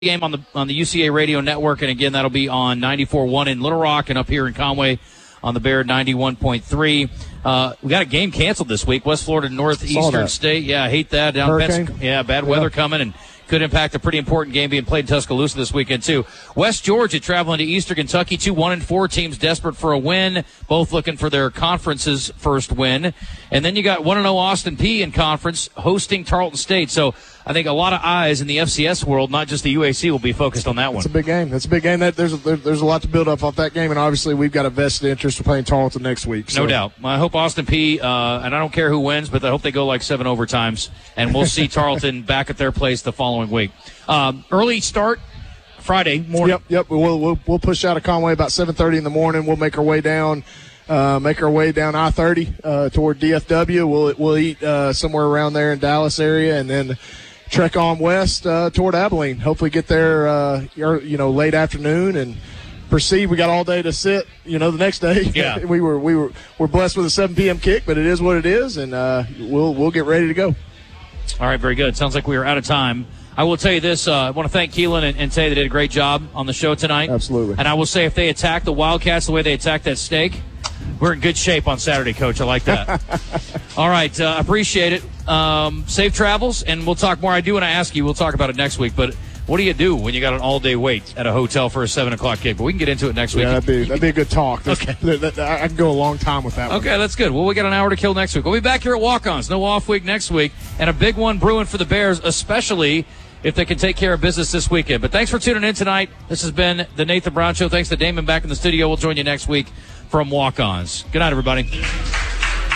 game on the UCA Radio Network, and again, that'll be on 94.1 in Little Rock and up here in Conway on the Bear 91.3. We got a game canceled this week. West Florida Northeastern State. Yeah, I hate that. Bad weather coming and could impact a pretty important game being played in Tuscaloosa this weekend, too. West Georgia traveling to Eastern Kentucky. 2 1-4 teams desperate for a win, both looking for their conference's first win. And then you got 1-0 Austin Peay in conference hosting Tarleton State. So I think a lot of eyes in the FCS world, not just the UAC, will be focused on that one. It's a big game. That's a big game. There's a lot to build up off that game, and obviously we've got a vested interest in playing Tarleton next week. So. No doubt. I hope Austin Peay, and I don't care who wins, but I hope they go like 7 overtimes, and we'll see Tarleton back at their place the following week. Early start Friday morning. Yep. We'll push out of Conway about 7:30 in the morning. We'll make our way down I-30 toward DFW. We'll eat somewhere around there in Dallas area, and then trek on west toward Abilene. Hopefully get there late afternoon and proceed. We got all day to sit the next day. Yeah. we're blessed with a 7 p.m. kick, but it is what it is, and we'll get ready to go. All right, very good. Sounds like we are out of time. I will tell you this. I want to thank Keelan and say they did a great job on the show tonight. Absolutely. And I will say if they attack the Wildcats the way they attacked that steak, we're in good shape on Saturday, Coach. I like that. All right. Appreciate it. Safe travels, and we'll talk more. I do when I ask you. We'll talk about it next week. But what do you do when you got an all-day wait at a hotel for a 7 o'clock kick? But we can get into it next week. Yeah, that'd be a good talk. Okay. I can go a long time with that one. Okay, that's good. Well, we got an hour to kill next week. We'll be back here at Walk-Ons. No off week next week. And a big one brewing for the Bears, especially if they can take care of business this weekend. But thanks for tuning in tonight. This has been the Nathan Brown Show. Thanks to Damon back in the studio. We'll join you next week from Walk-Ons. Good night, everybody.